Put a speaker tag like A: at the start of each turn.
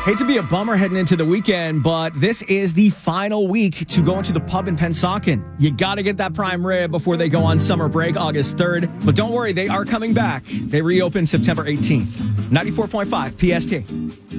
A: Hate to be a bummer heading into the weekend, but this is the final week to go into the pub in Pennsauken. You got to get that prime rib before they go on summer break August 3rd. But don't worry, they are coming back. They reopen September 18th. 94.5 PST.